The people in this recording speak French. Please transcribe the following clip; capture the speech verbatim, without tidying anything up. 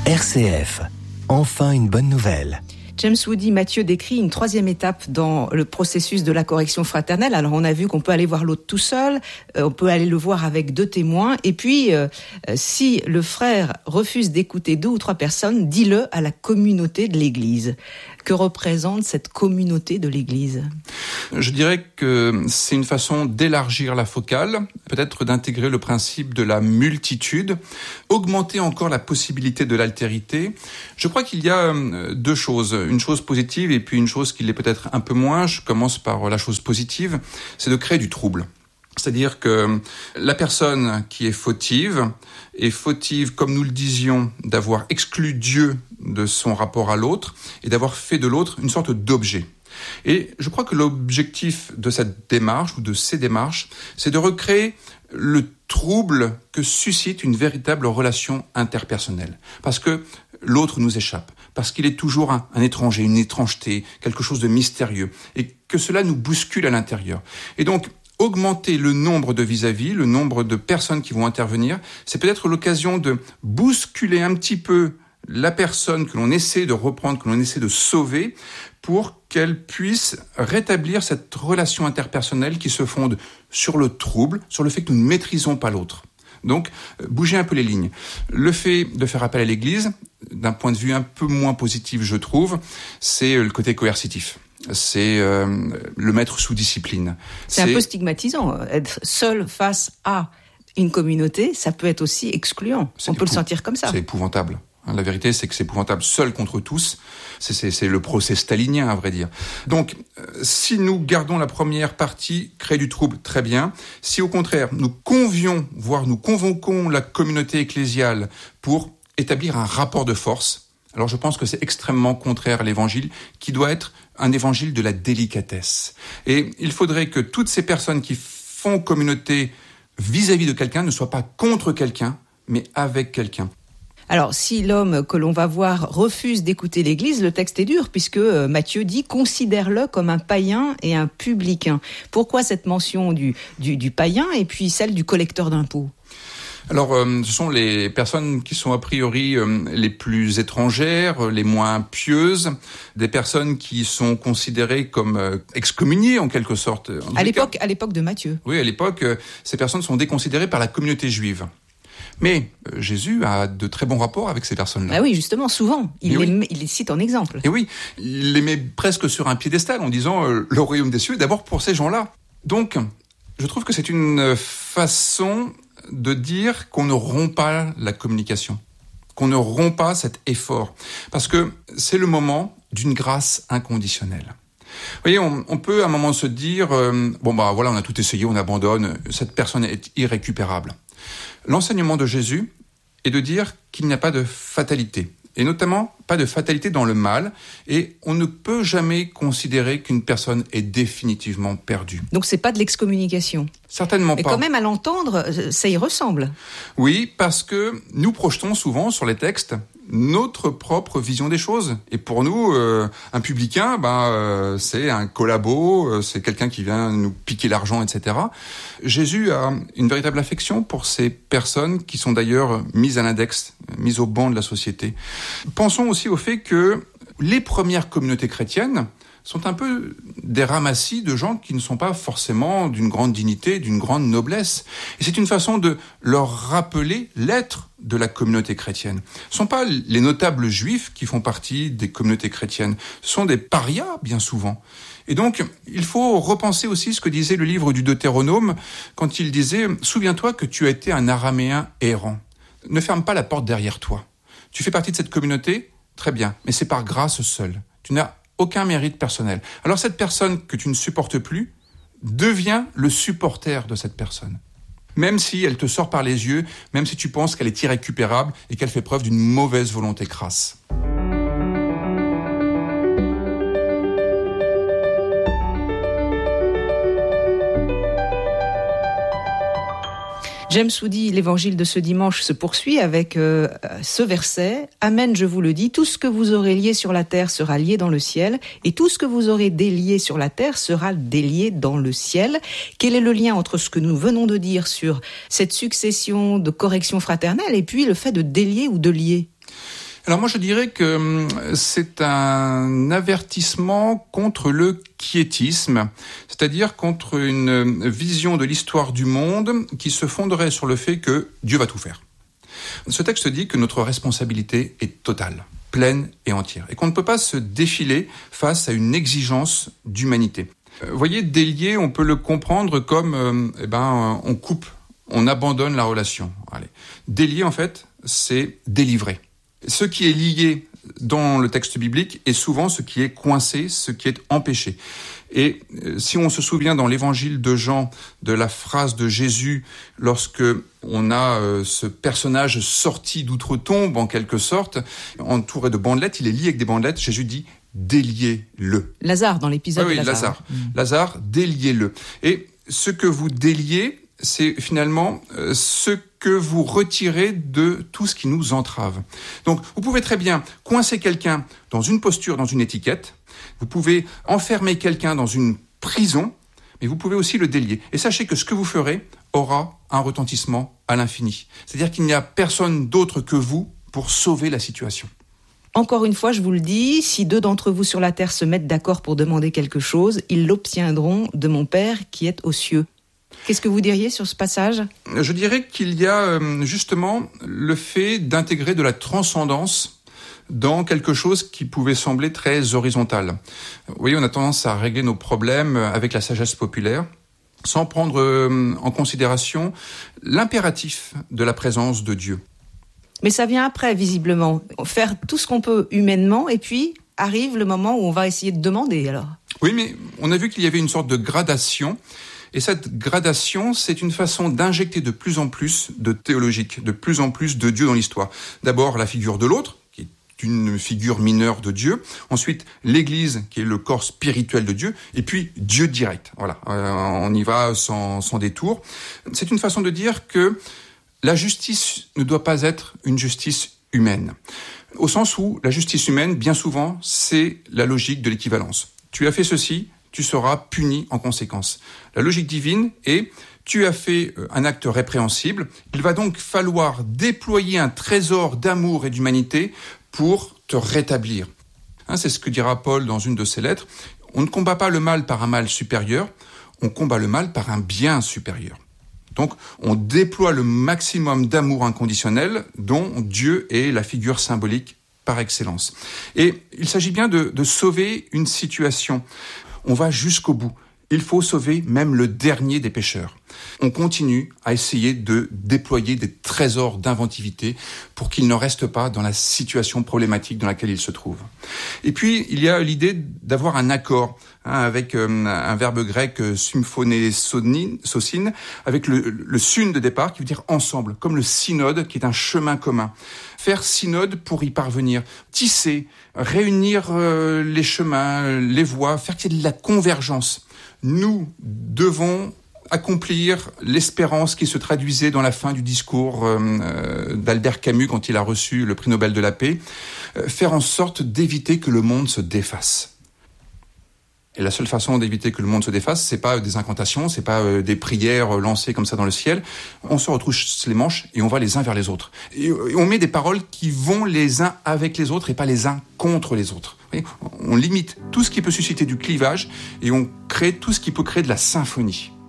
R C F, enfin une bonne nouvelle. James Woody Mathieu décrit une troisième étape dans le processus de la correction fraternelle. Alors on a vu qu'on peut aller voir l'autre tout seul, euh, on peut aller le voir avec deux témoins, et puis euh, si le frère refuse d'écouter deux ou trois personnes, dis-le à la communauté de l'Église. Que représente cette communauté de l'Église ? Je dirais que c'est une façon d'élargir la focale, peut-être d'intégrer le principe de la multitude, augmenter encore la possibilité de l'altérité. Je crois qu'il y a deux choses, une chose positive et puis une chose qui l'est peut-être un peu moins. Je commence par la chose positive, c'est de créer du trouble. C'est-à-dire que la personne qui est fautive est fautive, comme nous le disions, d'avoir exclu Dieu de son rapport à l'autre et d'avoir fait de l'autre une sorte d'objet. Et je crois que l'objectif de cette démarche ou de ces démarches, c'est de recréer le trouble que suscite une véritable relation interpersonnelle. Parce que l'autre nous échappe, parce qu'il est toujours un, un étranger, une étrangeté, quelque chose de mystérieux, et que cela nous bouscule à l'intérieur. Et donc, augmenter le nombre de vis-à-vis, le nombre de personnes qui vont intervenir, c'est peut-être l'occasion de bousculer un petit peu la personne que l'on essaie de reprendre, que l'on essaie de sauver, pour qu'elle puisse rétablir cette relation interpersonnelle qui se fonde sur le trouble, sur le fait que nous ne maîtrisons pas l'autre. Donc, bouger un peu les lignes. Le fait de faire appel à l'Église, d'un point de vue un peu moins positif, je trouve, c'est le côté coercitif. C'est euh, le mettre sous discipline. C'est, c'est un peu stigmatisant. Être seul face à une communauté, ça peut être aussi excluant. C'est On peut épou- le sentir comme ça. C'est épouvantable. La vérité, c'est que c'est épouvantable. Seul contre tous, c'est, c'est, c'est le procès stalinien, à vrai dire. Donc, euh, si nous gardons la première partie, créer du trouble, très bien. Si au contraire, nous convions, voire nous convoquons la communauté ecclésiale pour établir un rapport de force, alors je pense que c'est extrêmement contraire à l'évangile, qui doit être un évangile de la délicatesse. Et il faudrait que toutes ces personnes qui font communauté vis-à-vis de quelqu'un ne soient pas contre quelqu'un, mais avec quelqu'un. Alors, si l'homme que l'on va voir refuse d'écouter l'Église, le texte est dur, puisque Matthieu dit « considère-le comme un païen et un publicain ». Pourquoi cette mention du, du, du païen et puis celle du collecteur d'impôts ? Alors, euh, ce sont les personnes qui sont a priori euh, les plus étrangères, les moins pieuses, des personnes qui sont considérées comme euh, excommuniées en quelque sorte. En à l'époque, cas, à l'époque de Matthieu. Oui, à l'époque, euh, ces personnes sont déconsidérées par la communauté juive. Mais euh, Jésus a de très bons rapports avec ces personnes-là. Ah oui, justement, souvent, il, les, oui. il les cite en exemple. Et oui, il les met presque sur un piédestal en disant euh, le royaume des cieux est d'abord pour ces gens-là. Donc, je trouve que c'est une façon de dire qu'on ne rompt pas la communication, qu'on ne rompt pas cet effort, parce que c'est le moment d'une grâce inconditionnelle. Vous voyez, on, on peut à un moment se dire, euh, bon bah voilà, on a tout essayé, on abandonne, cette personne est irrécupérable. L'enseignement de Jésus est de dire qu'il n'y a pas de fatalité, et notamment pas de fatalité dans le mal, et on ne peut jamais considérer qu'une personne est définitivement perdue. Donc c'est pas de l'excommunication ? Certainement Mais pas. Mais quand même, à l'entendre, ça y ressemble. Oui, parce que nous projetons souvent sur les textes notre propre vision des choses. Et pour nous, euh, un publicain, ben, euh, c'est un collabo, euh, c'est quelqu'un qui vient nous piquer l'argent, et cetera. Jésus a une véritable affection pour ces personnes qui sont d'ailleurs mises à l'index, mises au banc de la société. Pensons aussi au fait que les premières communautés chrétiennes sont un peu des ramassis de gens qui ne sont pas forcément d'une grande dignité, d'une grande noblesse. Et c'est une façon de leur rappeler l'être de la communauté chrétienne. Ce ne sont pas les notables juifs qui font partie des communautés chrétiennes, ce sont des parias bien souvent. Et donc, il faut repenser aussi ce que disait le livre du Deutéronome quand il disait « Souviens-toi que tu as été un araméen errant. Ne ferme pas la porte derrière toi. Tu fais partie de cette communauté, très bien, mais c'est par grâce seule. Tu n'as aucun mérite personnel. Alors cette personne que tu ne supportes plus devient le supporter de cette personne. Même si elle te sort par les yeux, même si tu penses qu'elle est irrécupérable et qu'elle fait preuve d'une mauvaise volonté crasse. James Woody, l'évangile de ce dimanche se poursuit avec euh, ce verset. « Amen, je vous le dis, tout ce que vous aurez lié sur la terre sera lié dans le ciel, et tout ce que vous aurez délié sur la terre sera délié dans le ciel. » Quel est le lien entre ce que nous venons de dire sur cette succession de corrections fraternelles et puis le fait de délier ou de lier ? Alors moi je dirais que c'est un avertissement contre le quiétisme, c'est-à-dire contre une vision de l'histoire du monde qui se fonderait sur le fait que Dieu va tout faire. Ce texte dit que notre responsabilité est totale, pleine et entière, et qu'on ne peut pas se défiler face à une exigence d'humanité. Vous voyez, délier, on peut le comprendre comme, euh, eh ben, on coupe, on abandonne la relation. Allez. Délier, en fait, c'est délivrer. Ce qui est lié dans le texte biblique est souvent ce qui est coincé, ce qui est empêché. Et si on se souvient dans l'évangile de Jean de la phrase de Jésus lorsque on a euh, ce personnage sorti d'outre-tombe en quelque sorte, entouré de bandelettes, il est lié avec des bandelettes, Jésus dit « déliez-le ». Lazare dans l'épisode oui, de oui, Lazare. Lazare. Mmh. Lazare, déliez-le. Et ce que vous déliez, c'est finalement euh, ce que vous retirez de tout ce qui nous entrave. Donc, vous pouvez très bien coincer quelqu'un dans une posture, dans une étiquette. Vous pouvez enfermer quelqu'un dans une prison, mais vous pouvez aussi le délier. Et sachez que ce que vous ferez aura un retentissement à l'infini. C'est-à-dire qu'il n'y a personne d'autre que vous pour sauver la situation. Encore une fois, je vous le dis, si deux d'entre vous sur la terre se mettent d'accord pour demander quelque chose, ils l'obtiendront de mon Père qui est aux cieux. Qu'est-ce que vous diriez sur ce passage ? Je dirais qu'il y a justement le fait d'intégrer de la transcendance dans quelque chose qui pouvait sembler très horizontal. Vous voyez, on a tendance à régler nos problèmes avec la sagesse populaire, sans prendre en considération l'impératif de la présence de Dieu. Mais ça vient après, visiblement. Faire tout ce qu'on peut humainement, et puis arrive le moment où on va essayer de demander, alors. Oui, mais on a vu qu'il y avait une sorte de gradation. Et cette gradation, c'est une façon d'injecter de plus en plus de théologique, de plus en plus de Dieu dans l'histoire. D'abord, la figure de l'autre, qui est une figure mineure de Dieu. Ensuite, l'Église, qui est le corps spirituel de Dieu. Et puis, Dieu direct. Voilà, euh, on y va sans, sans détour. C'est une façon de dire que la justice ne doit pas être une justice humaine. Au sens où la justice humaine, bien souvent, c'est la logique de l'équivalence. Tu as fait ceci, tu seras puni en conséquence. La logique divine est, tu as fait un acte répréhensible, il va donc falloir déployer un trésor d'amour et d'humanité pour te rétablir. Hein, c'est ce que dira Paul dans une de ses lettres. On ne combat pas le mal par un mal supérieur, on combat le mal par un bien supérieur. Donc, on déploie le maximum d'amour inconditionnel dont Dieu est la figure symbolique par excellence. Et il s'agit bien de, de sauver une situation. On va jusqu'au bout. Il faut sauver même le dernier des pécheurs. On continue à essayer de déployer des trésors d'inventivité pour qu'il ne reste pas dans la situation problématique dans laquelle il se trouve. Et puis, il y a l'idée d'avoir un accord hein, avec euh, un verbe grec euh, symphoné-sosine, avec le, le sun de départ qui veut dire ensemble, comme le synode qui est un chemin commun. Faire synode pour y parvenir, tisser, réunir euh, les chemins, les voies, faire qu'il y ait de la convergence. Nous devons accomplir l'espérance qui se traduisait dans la fin du discours euh, d'Albert Camus quand il a reçu le prix Nobel de la paix, euh, faire en sorte d'éviter que le monde se défasse. Et la seule façon d'éviter que le monde se défasse, c'est pas des incantations, c'est pas euh, des prières lancées comme ça dans le ciel. On se retrousse les manches et on va les uns vers les autres. Et, et on met des paroles qui vont les uns avec les autres et pas les uns contre les autres. Vous voyez, on limite tout ce qui peut susciter du clivage et on crée tout ce qui peut créer de la symphonie.